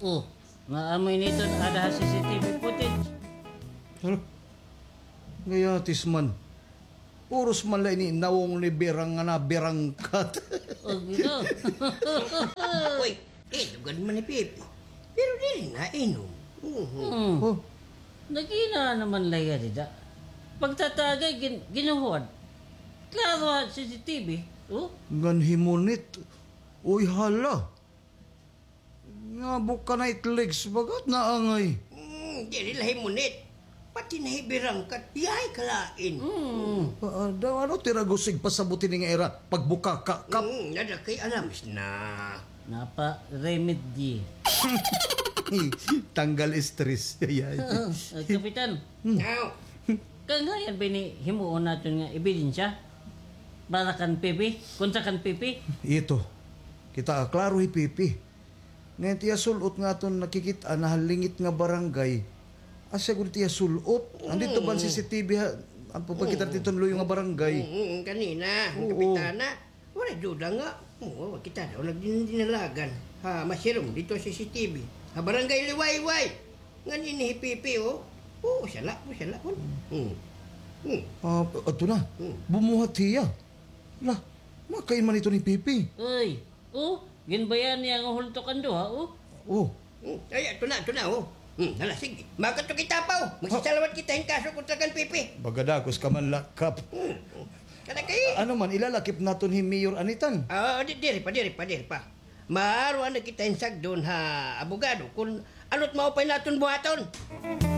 Oh, naamoy nito ada CCTV footage. Ano? Ngayatis man. Puros man lang ini nawong ni berang nga na berangkat. Oh, gino. Uy, dugan man ni Pepe. Pero dili na inom. Oh, Nagina naman laya dida. Pagtatagay, ginuhuad. Klaro CCTV. Oh, ganhimunit. Uy, hala. Nga buka na itlegs bagat na angay. Dili lahi munit. Pati nahibirang kat, yay kalain. Daw ano tiragusig pasabuti ni nga era pagbuka ka kap. Nada kay alams na. napa remedy. Tanggal stress. Kapitan, Now, kangayan ba ni himuon natin nga ebidensya? Para kan pipi? Kunsa kan pipi? Ito. Kita klaro pipi. Ngayon tiya sulot nga ton nakikita na halingit nga barangay. Asya gud tiya sulot. Andito ba ang CCTV ha? Ang pagkita dito luyo nga barangay. kanina, ang Oo. kapitana. Wala duda nga. Oo, kita daw nagdinalagan. Ha, masirom dito sa CCTV. Ha, barangay liwayway. Nga ninihipipi, oh. Oo, sala. Ato na. Bumuhat tiya. Lah, makain man ito ni Pipi. Uy, ginbayan niya ang hultokan do ha, Oh, Ay, ito na, oh. Hala, sige. Makato kita pa, oh. Magsasalawat kita yung kaso kontra kan pipi. bagadakos ka man lakap. Kada kayo. Ano man, ilalakip naton hi Mayor Anitan. Diri pa. Maaruan na kita insag doon ha, abogado, kung ano't maupay natin buhaton.